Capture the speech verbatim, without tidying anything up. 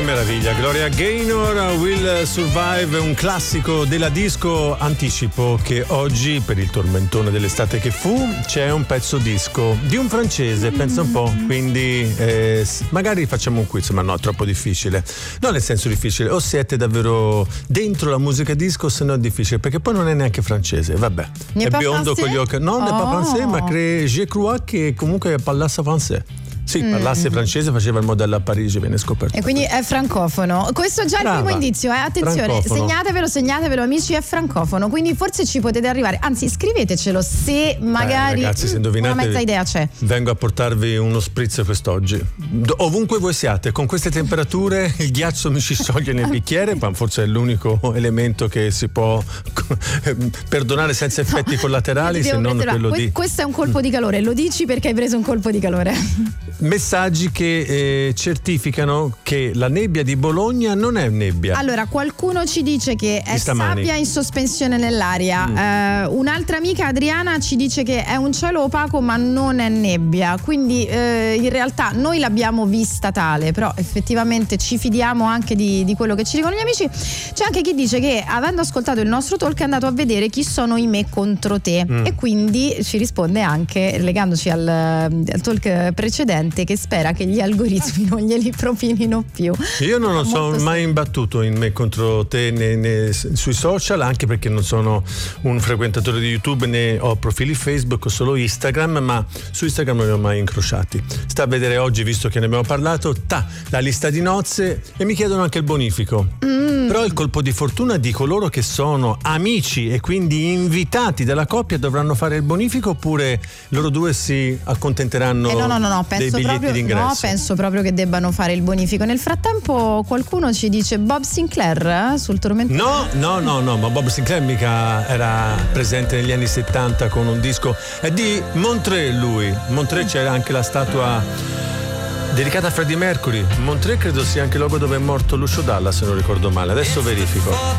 meraviglia, Gloria Gaynor, Will Survive, un classico della disco. Anticipo che oggi, per il tormentone dell'estate che fu, c'è un pezzo disco di un francese, pensa un po', quindi eh, magari facciamo un quiz, ma no, è troppo difficile. No, nel senso difficile, o siete davvero dentro la musica disco, se no è difficile, perché poi non è neanche francese, vabbè. Ne è biondo con gli occhi, no, non è pas français, ma cre... je crois che comunque parlasse français. Sì, parlasse mm. francese, faceva il modello a Parigi, viene scoperto. E quindi è francofono. Questo è già Brava. il primo indizio, eh? Attenzione, francofono. segnatevelo, segnatevelo amici, è francofono. Quindi forse ci potete arrivare, anzi scrivetecelo se magari eh, ragazzi, se indovinate, una mezza idea c'è. Vengo a portarvi uno spritz quest'oggi. Ovunque voi siate, con queste temperature il ghiaccio mi si scioglie nel bicchiere, ma forse è l'unico elemento che si può perdonare senza effetti no, collaterali, se non quello que- di... Questo è un colpo di calore, lo dici perché hai preso un colpo di calore. Messaggi che eh, certificano che la nebbia di Bologna non è nebbia. Allora, qualcuno ci dice che è sabbia in sospensione nell'aria. Mm. Eh, un'altra amica, Adriana, ci dice che è un cielo opaco ma non è nebbia. Quindi eh, in realtà noi l'abbiamo vista tale, però effettivamente ci fidiamo anche di, di quello che ci dicono gli amici. C'è anche chi dice che, avendo ascoltato il nostro talk, è andato a vedere chi sono i me contro te. Mm. E quindi ci risponde anche, legandoci al, al talk precedente, che spera che gli algoritmi non glieli propinino più. Io non lo sono mai imbattuto in me contro te né, né sui social, anche perché non sono un frequentatore di YouTube né ho profili Facebook, ho solo Instagram, ma su Instagram non li ho mai incrociati. Sta a vedere oggi, visto che ne abbiamo parlato, ta, la lista di nozze e mi chiedono anche il bonifico. Mm. Però il colpo di fortuna di coloro che sono amici e quindi invitati dalla coppia dovranno fare il bonifico, oppure loro due si accontenteranno eh no, no, no, no, penso dei biglietti d'ingresso? No, penso proprio che debbano fare il bonifico. Nel frattempo qualcuno ci dice Bob Sinclair eh, sul tormentone. No, no, no, no, ma Bob Sinclair mica era presente negli anni settanta con un disco. È di Montreux lui. Montreux c'era anche la statua dedicata a Freddie Mercury. Montreux credo sia anche il luogo dove è morto Lucio Dalla, se non ricordo male. Adesso verifico.